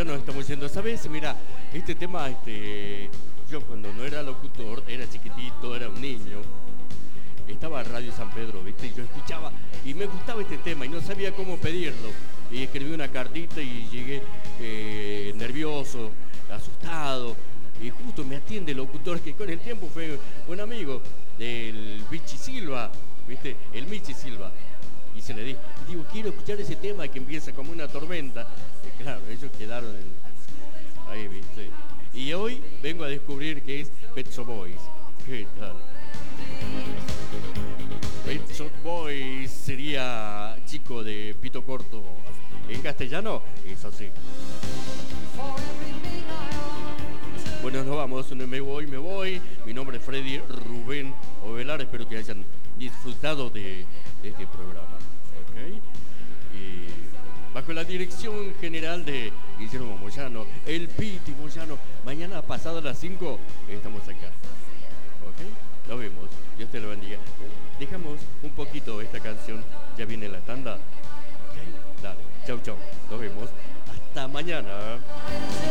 ya nos estamos yendo. ¿Sabes? Mira, este tema, yo cuando no era locutor, era chiquitito, era un niño. Estaba en Radio San Pedro, ¿viste? Y yo escuchaba y me gustaba este tema y no sabía cómo pedirlo. Y escribí una cartita y llegué nervioso, asustado. Y justo me atiende el locutor que con el tiempo fue un amigo del Michi Silva, ¿viste? El Michi Silva. Y se le digo, quiero escuchar ese tema que empieza como una tormenta. Y claro, ellos quedaron ahí, ¿viste? Y hoy vengo a descubrir que es Pet Shop Boys. ¿Qué tal? Pet Shop Boys sería chico de pito corto en castellano, eso sí. Bueno, nos vamos, me voy. Mi nombre es Freddy Rubén Ovelar, espero que hayan disfrutado de este programa, ¿ok? Y bajo la dirección general de Guillermo Moyano, el Piti Moyano, mañana pasado a las 5 estamos acá, ¿ok? Nos vemos, Dios te lo bendiga. Dejamos un poquito esta canción, ya viene la tanda, ¿ok? Dale, chau, nos vemos, hasta mañana.